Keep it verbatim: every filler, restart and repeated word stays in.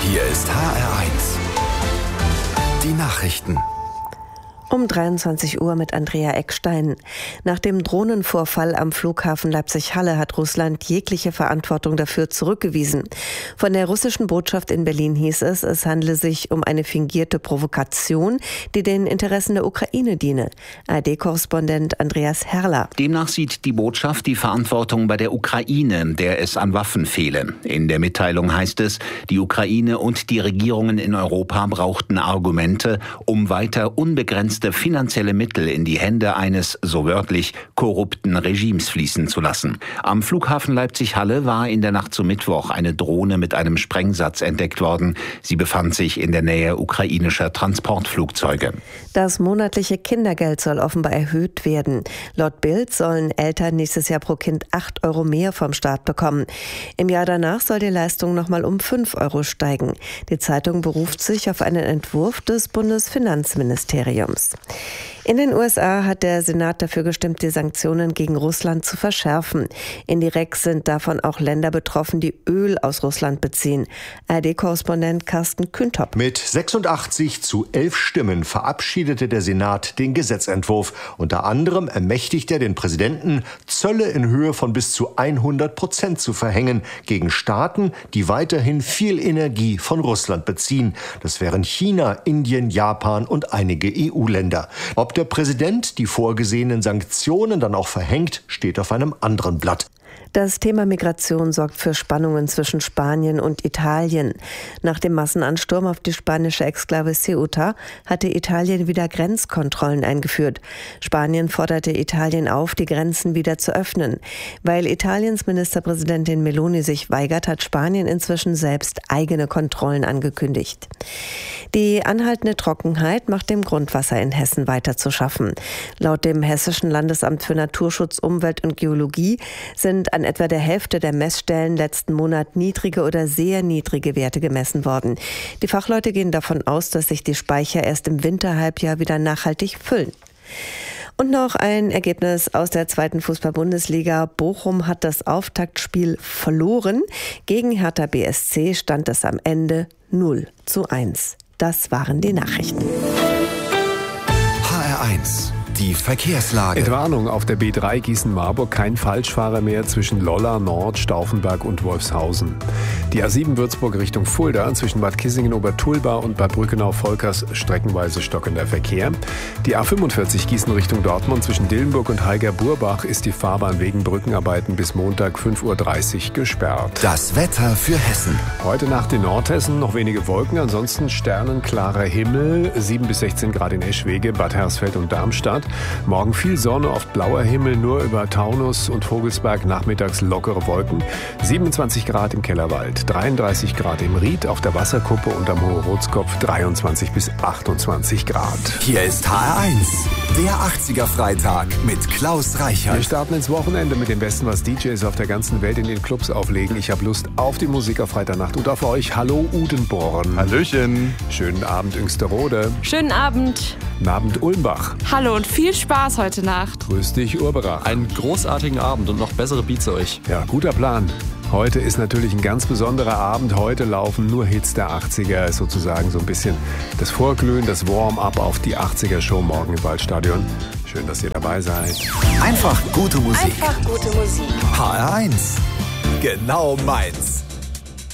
Hier ist H R eins. Die Nachrichten. Um dreiundzwanzig Uhr mit Andrea Eckstein. Nach dem Drohnenvorfall am Flughafen Leipzig-Halle hat Russland jegliche Verantwortung dafür zurückgewiesen. Von der russischen Botschaft in Berlin hieß es, es handle sich um eine fingierte Provokation, die den Interessen der Ukraine diene. A R D-Korrespondent Andreas Herrler. Demnach sieht die Botschaft die Verantwortung bei der Ukraine, der es an Waffen fehle. In der Mitteilung heißt es, die Ukraine und die Regierungen in Europa brauchten Argumente, um weiter unbegrenzt finanzielle Mittel in die Hände eines, so wörtlich, korrupten Regimes fließen zu lassen. Am Flughafen Leipzig-Halle war in der Nacht zum Mittwoch eine Drohne mit einem Sprengsatz entdeckt worden. Sie befand sich in der Nähe ukrainischer Transportflugzeuge. Das monatliche Kindergeld soll offenbar erhöht werden. Laut Bild sollen Eltern nächstes Jahr pro Kind acht Euro mehr vom Staat bekommen. Im Jahr danach soll die Leistung nochmal um fünf Euro steigen. Die Zeitung beruft sich auf einen Entwurf des Bundesfinanzministeriums. In den U S A hat der Senat dafür gestimmt, die Sanktionen gegen Russland zu verschärfen. Indirekt sind davon auch Länder betroffen, die Öl aus Russland beziehen. A R D-Korrespondent Carsten Küntop. Mit sechsundachtzig zu elf Stimmen verabschiedete der Senat den Gesetzentwurf. Unter anderem ermächtigt er den Präsidenten, Zölle in Höhe von bis zu hundert Prozent zu verhängen gegen Staaten, die weiterhin viel Energie von Russland beziehen. Das wären China, Indien, Japan und einige E U-Länder. Ob der Präsident die vorgesehenen Sanktionen dann auch verhängt, steht auf einem anderen Blatt. Das Thema Migration sorgt für Spannungen zwischen Spanien und Italien. Nach dem Massenansturm auf die spanische Exklave Ceuta hatte Italien wieder Grenzkontrollen eingeführt. Spanien forderte Italien auf, die Grenzen wieder zu öffnen. Weil Italiens Ministerpräsidentin Meloni sich weigert, hat Spanien inzwischen selbst eigene Kontrollen angekündigt. Die anhaltende Trockenheit macht dem Grundwasser in Hessen weiter zu schaffen. Laut dem Hessischen Landesamt für Naturschutz, Umwelt und Geologie sind an etwa der Hälfte der Messstellen letzten Monat niedrige oder sehr niedrige Werte gemessen worden. Die Fachleute gehen davon aus, dass sich die Speicher erst im Winterhalbjahr wieder nachhaltig füllen. Und noch ein Ergebnis aus der zweiten Fußball-Bundesliga. Bochum hat das Auftaktspiel verloren. Gegen Hertha B S C stand es am Ende null zu eins. Das waren die Nachrichten. H R eins. Die Verkehrslage. Entwarnung auf der B drei Gießen-Marburg, kein Falschfahrer mehr zwischen Lolla, Nord, Stauffenberg und Wolfshausen. Die A sieben Würzburg Richtung Fulda zwischen Bad Kissingen-Obertulba und Bad Brückenau-Volkers streckenweise stockender Verkehr. Die A fünfundvierzig Gießen Richtung Dortmund zwischen Dillenburg und Heiger-Burbach ist die Fahrbahn wegen Brückenarbeiten bis Montag fünf Uhr dreißig gesperrt. Das Wetter für Hessen. Heute Nacht in Nordhessen noch wenige Wolken, ansonsten sternenklarer Himmel, sieben bis sechzehn Grad in Eschwege, Bad Hersfeld und Darmstadt. Morgen viel Sonne, oft blauer Himmel, nur über Taunus und Vogelsberg nachmittags lockere Wolken. siebenundzwanzig Grad im Kellerwald, dreiunddreißig Grad im Ried, auf der Wasserkuppe und am Hohe-Rotskopf dreiundzwanzig bis achtundzwanzig Grad. Hier ist H R eins, der achtziger-Freitag mit Klaus Reichert. Wir starten ins Wochenende mit dem Besten, was D Js auf der ganzen Welt in den Clubs auflegen. Ich habe Lust auf die Musik auf Freitagnacht und auf euch. Hallo Udenborn. Hallöchen. Schönen Abend Üngsterode. Schönen Abend. Guten Abend Ulmbach. Hallo und viel Spaß heute Nacht. Grüß dich Urberach. Einen großartigen Abend und noch bessere Beats euch. Ja, guter Plan. Heute ist natürlich ein ganz besonderer Abend. Heute laufen nur Hits der achtziger, sozusagen so ein bisschen das Vorglühen, das Warm-up auf die achtziger-Show morgen im Waldstadion. Schön, dass ihr dabei seid. Einfach gute Musik. Einfach gute Musik. H R eins. Genau meins.